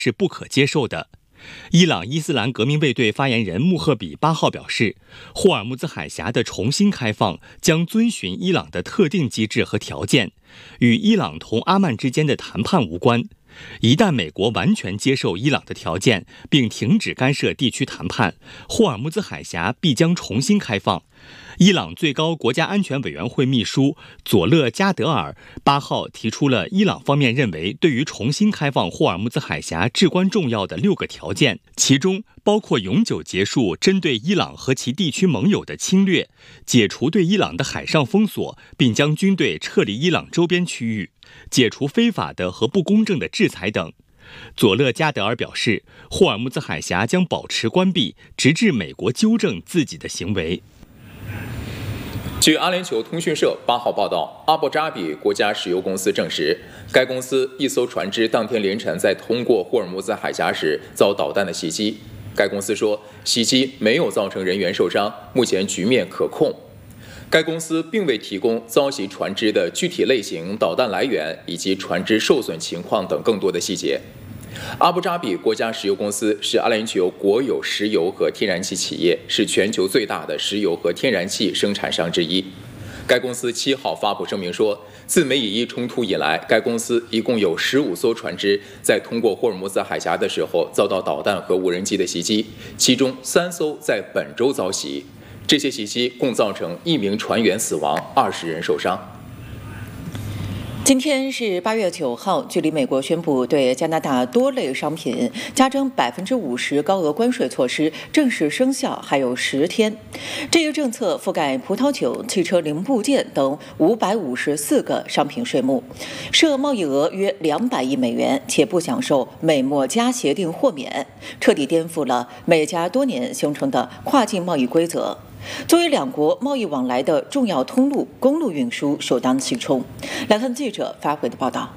是不可接受的。伊朗伊斯兰革命卫队发言人穆赫比8号表示，霍尔木兹海峡的重新开放将遵循伊朗的特定机制和条件，与伊朗同阿曼之间的谈判无关。一旦美国完全接受伊朗的条件，并停止干涉地区谈判，霍尔木兹海峡必将重新开放。伊朗最高国家安全委员会秘书佐勒加德尔8号提出了伊朗方面认为对于重新开放霍尔木兹海峡至关重要的6个条件，其中包括永久结束针对伊朗和其地区盟友的侵略，解除对伊朗的海上封锁，并将军队撤离伊朗周边区域，解除非法的和不公正的制裁等。佐勒加德尔表示，霍尔木兹海峡将保持关闭，直至美国纠正自己的行为。 据阿联酋通讯社8号报道，阿布扎比国家石油公司证实，该公司一艘船只当天凌晨在通过霍尔木兹海峡时遭导弹的袭击。该公司说，袭击没有造成人员受伤，目前局面可控。该公司并未提供遭袭船只的具体类型、导弹来源以及船只受损情况等更多的细节。阿布扎比国家石油公司是阿联酋国有石油和天然气企业，是全球最大的石油和天然气生产商之一。该公司7号发布声明说，自美以伊冲突以来，该公司一共有15艘船只在通过霍尔木兹海峡的时候遭到导弹和无人机的袭击，其中3艘在本周遭袭。这些袭击共造成1名船员死亡，20人受伤。 今天是8月9号，距离美国宣布对加拿大多类商品加征50%高额关税措施正式生效还有10天。这一政策覆盖葡萄酒、汽车零部件等554个商品税目，涉贸易额约200亿美元，且不享受美墨加协定豁免，彻底颠覆了美加多年形成的跨境贸易规则。作为两国贸易往来的重要通路，公路运输首当其冲。来看记者发回的报道。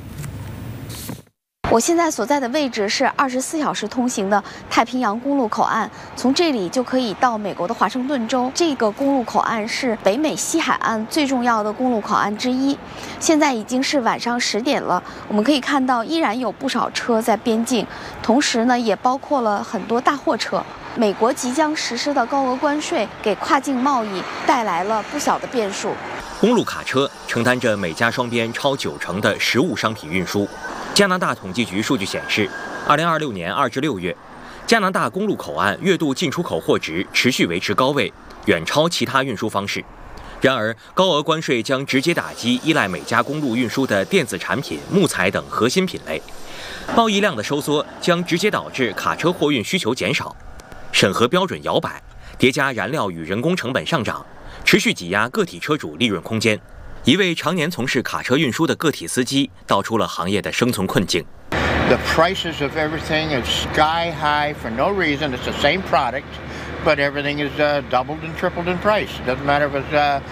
我现在所在的位置是24小时通行的太平洋公路口岸，从这里就可以到美国的华盛顿州。这个公路口岸是北美西海岸最重要的公路口岸之一。现在已经是晚上10点了，我们可以看到依然有不少车在边境，同时呢，也包括了很多大货车。美国即将实施的高额关税给跨境贸易带来了不小的变数。 公路卡车承担着美加双边超90%的实物商品运输。加拿大统计局数据显示，2026年2至6月，加拿大公路口岸月度进出口货值持续维持高位，远超其他运输方式。然而，高额关税将直接打击依赖美加公路运输的电子产品、木材等核心品类，贸易量的收缩将直接导致卡车货运需求减少。审核标准摇摆，叠加燃料与人工成本上涨，持续挤压个体车主利润空间。一位常年从事卡车运输的个体司机道出了行业的生存困境。 The prices of everything is sky high for no reason. It's the same product, but everything is doubled and tripled in price. It doesn't matter if it's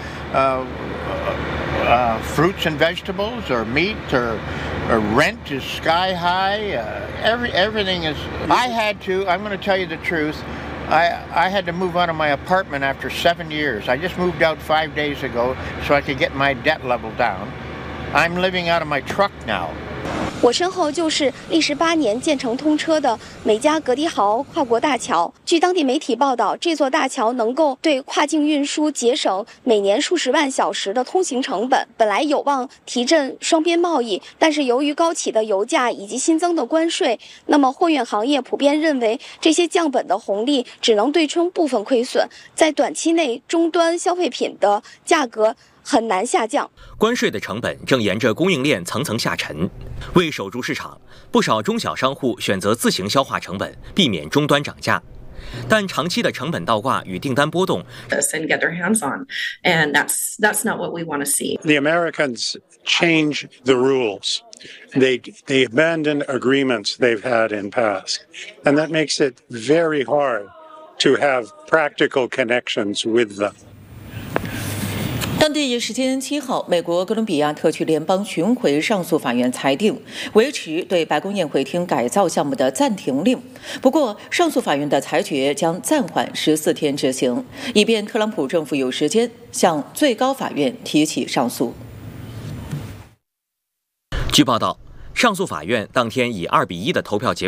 fruits and vegetables or meat or rent is sky high. Everything is. I'm going to tell you the truth. I had to move out of my apartment after 7 years. I just moved out 5 days ago so I could get my debt level down. I'm living out of my truck now. 我身后就是历时8年建成通车的美加格迪豪跨国大桥。据当地媒体报道，这座大桥能够对跨境运输节省每年数十万小时的通行成本，本来有望提振双边贸易，但是由于高企的油价以及新增的关税，那么货运行业普遍认为这些降本的红利只能对冲部分亏损，在短期内终端消费品的价格很难下降。 关税的成本正沿着供应链层层下沉，为守住市场，不少中小商户选择自行消化成本，避免终端涨价。但长期的成本倒挂与订单波动 and get their hands on, and that's not what we want to see. The Americans change the rules. They abandon agreements they've had in past, and that makes it very hard to have practical connections with them. 当地时间7号，美国哥伦比亚特区联邦巡回上诉法院裁定维持对白宫宴会厅改造项目的暂停令。不过，上诉法院的裁决将暂缓14天执行，以便特朗普政府有时间向最高法院提起上诉。 据报道，上诉法院当天以2-1的投票结果